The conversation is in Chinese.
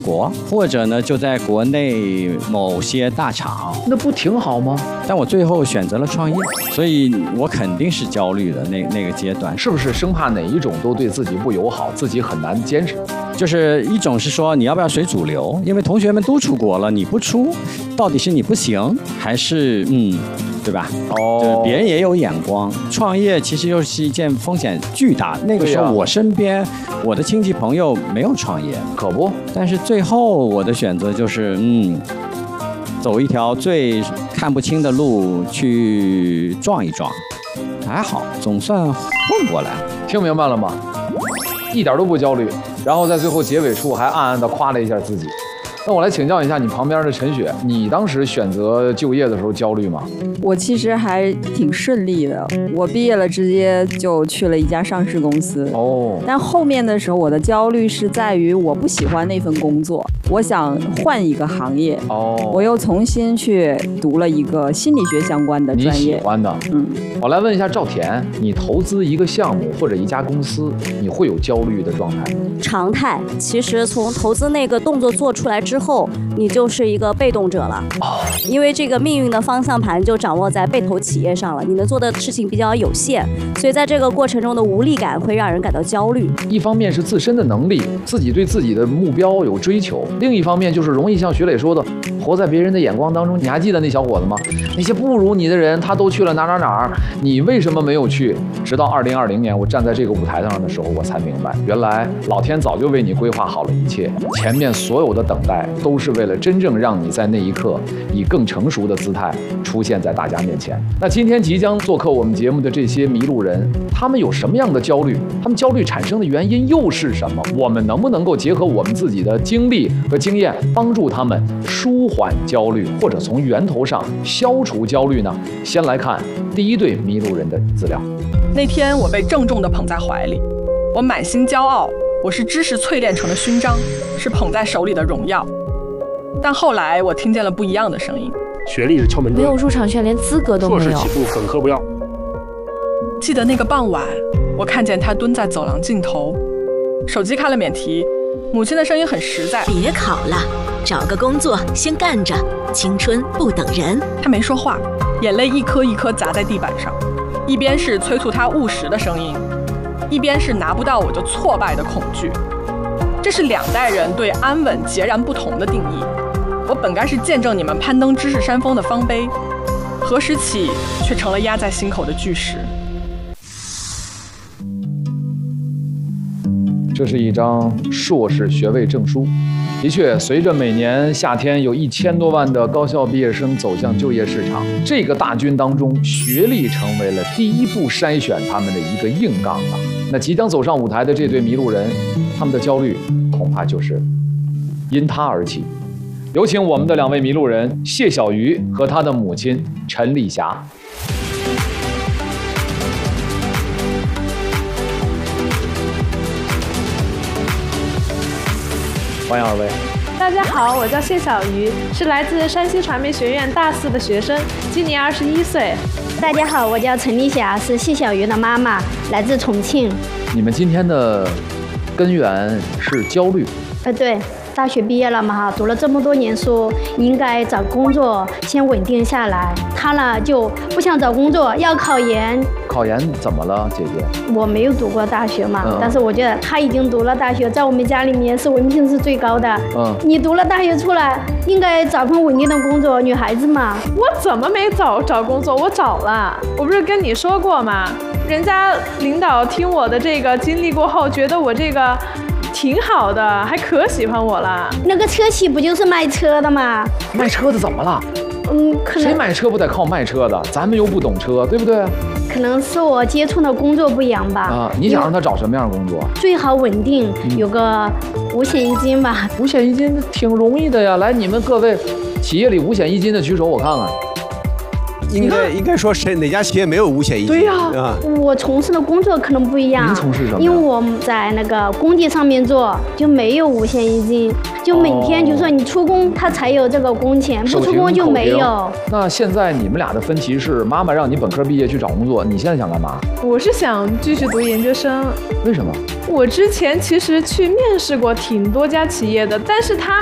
国，或者呢就在国内某些大厂， 那不挺好吗？ 但我最后选择了创业，所以我肯定是焦虑的那个阶段。 是不是生怕哪一种都对自己不友好，自己很难坚持？ 就是一种是说你要不要随主流，因为同学们都出国了，你不出，到底是你不行，还是对吧？ 哦， 别人也有眼光。创业其实又是一件风险巨大。那个时候我身边我的亲戚朋友没有创业， 可不。 但是最后我的选择就是走一条最看不清的路去撞一撞，还好总算混过来。 听明白了吗？一点都不焦虑，然后在最后结尾处还暗暗地夸了一下自己。那我来请教一下你旁边的陈雪，你当时选择就业的时候焦虑吗？ 我其实还挺顺利的，我毕业了直接就去了一家上市公司。但后面的时候我的焦虑是在于我不喜欢那份工作，我想换一个行业。我又重新去读了一个心理学相关的专业。 你喜欢的。我来问一下赵田，你投资一个项目或者一家公司，你会有焦虑的状态吗？ 常态。其实从投资那个动作做出来之后，你就是一个被动者了。因为这个命运的方向盘就掌握在被投企业上了，你能做的事情比较有限，所以在这个过程中的无力感会让人感到焦虑。 一方面是自身的能力，自己对自己的目标有追求；另一方面就是容易像徐磊说的，活在别人的眼光当中。你还记得那小伙子吗？那些不如你的人，他都去了哪儿，你为什么没有去？直到2020年，我站在这个舞台上的时候，我才明白，原来老天早就为你规划好了一切，前面所有的等待都是为了真正让你在那一刻以更成熟的姿态出现在大家面前。那今天即将做客我们节目的这些迷路人，他们有什么样的焦虑？他们焦虑产生的原因又是什么？我们能不能够结合我们自己的经历和经验，帮助他们舒缓焦虑，或者从源头上消除焦虑呢？先来看第一对迷路人的资料。 那天我被郑重地捧在怀里，我满心骄傲，我是知识淬炼成的勋章，是捧在手里的荣耀。但后来我听见了不一样的声音， 学历是敲门砖， 没有入场券，连资格都没有。 硕士起步，本科不要。 记得那个傍晚，我看见他蹲在走廊尽头，手机开了免提，母亲的声音很实在： 别考了，找个工作先干着，青春不等人。 他没说话，眼泪一颗一颗砸在地板上，一边是催促他务实的声音，一边是拿不到我就挫败的恐惧。这是两代人对安稳截然不同的定义。我本该是见证你们攀登知识山峰的方碑，何时起却成了压在心口的巨石。 这是一张硕士学位证书。的确，随着每年夏天有1000多万的高校毕业生走向就业市场，这个大军当中，学历成为了第一步筛选他们的一个硬杠啊。那即将走上舞台的这对迷路人，他们的焦虑恐怕就是因他而起。有请我们的2位迷路人谢小鱼和他的母亲陈丽霞。欢迎2位。 大家好，我叫谢小鱼，是来自山西传媒学院大4的学生，今年21岁。 大家好，我叫陈丽霞，是谢小鱼的妈妈，来自重庆。 你们今天的根源是焦虑？ 对。大学毕业了嘛哈，读了这么多年书，应该找工作先稳定下来。他呢就不想找工作，要考研。 考研怎么了，姐姐？ 我没有读过大学嘛，但是我觉得他已经读了大学，在我们家里面是文凭是最高的。你读了大学出来，应该找份稳定的工作，女孩子嘛。 我怎么没找工作？我找了，我不是跟你说过吗？人家领导听我的这个经历过后，觉得我这个挺好的，还可喜欢我了。 那个车企不就是卖车的吗？ 卖车的怎么了？ 可能谁买车不得靠卖车的？咱们又不懂车，对不对？ 可能是我接触的工作不一样吧。 你想让他找什么样的工作？ 最好稳定，有个5险1金吧。 5险1金挺容易的呀。来，你们各位企业里5险1金的举手，我看看。 应该说谁哪家企业没有五险一金？ 对呀， 我从事的工作可能不一样。 您从事什么？ 因为我在那个工地上面做，就没有五险一金，就每天就说你出工，他才有这个工钱，不出工就没有。 那现在你们俩的分歧是，妈妈让你本科毕业去找工作，你现在想干嘛？ 我是想继续读研究生。 为什么？ 我之前其实去面试过挺多家企业的，但是他